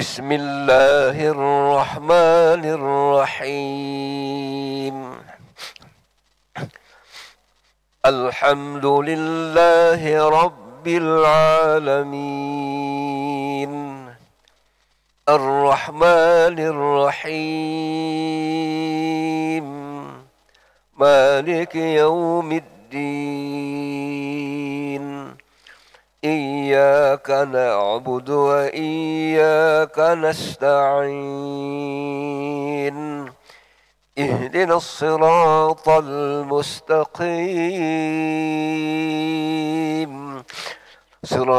بسم الله الرحمن الرحيم. الحمد لله رب العالمين، الرحمن الرحيم، مالك يوم الدين. إياك نعبد وإياك نستعين. اهدنا الصراط المستقيم، صراط